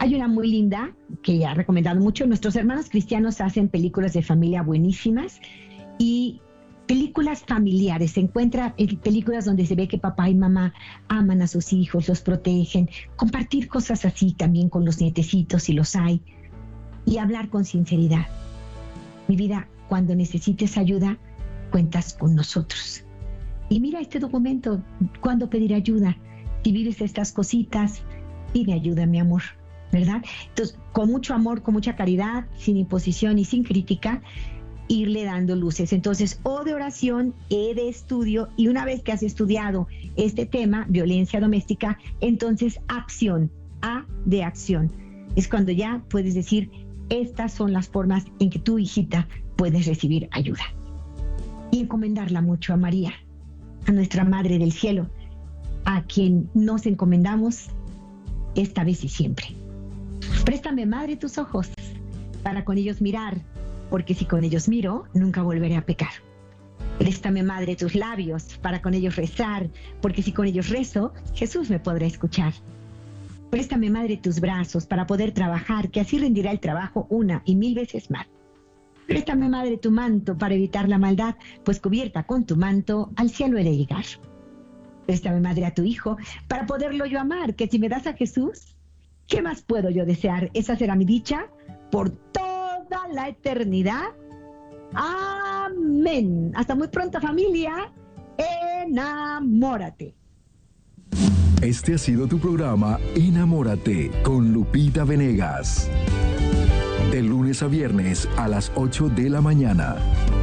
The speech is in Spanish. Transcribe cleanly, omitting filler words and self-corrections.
Hay una muy linda que ya he recomendado mucho. Nuestros hermanos cristianos hacen películas de familia buenísimas y películas familiares. Se encuentra en películas donde se ve que papá y mamá aman a sus hijos, los protegen, compartir cosas así también con los nietecitos si los hay y hablar con sinceridad. Mi vida, cuando necesites ayuda, cuentas con nosotros. Y mira este documento, ¿cuándo pedir ayuda? Si vives estas cositas, pide ayuda, mi amor, ¿verdad? Entonces, con mucho amor, con mucha caridad, sin imposición y sin crítica, irle dando luces. Entonces, O de oración, E de estudio, y una vez que has estudiado este tema, violencia doméstica, entonces acción, A de acción. Es cuando ya puedes decir, estas son las formas en que tu hijita puedes recibir ayuda. Y encomendarla mucho a María, a nuestra Madre del Cielo, a quien nos encomendamos esta vez y siempre. Préstame, Madre, tus ojos para con ellos mirar, porque si con ellos miro, nunca volveré a pecar. Préstame, Madre, tus labios para con ellos rezar, porque si con ellos rezo, Jesús me podrá escuchar. Préstame, Madre, tus brazos para poder trabajar, que así rendirá el trabajo 1 y 1000 veces más. Préstame, Madre, tu manto para evitar la maldad, pues cubierta con tu manto al cielo he de llegar. Préstame, Madre, a tu Hijo para poderlo yo amar, que si me das a Jesús, ¿qué más puedo yo desear? Esa será mi dicha por toda la eternidad. Amén. Hasta muy pronto, familia. Enamórate. Este ha sido tu programa Enamórate con Lupita Venegas. De lunes a viernes a las 8 de la mañana.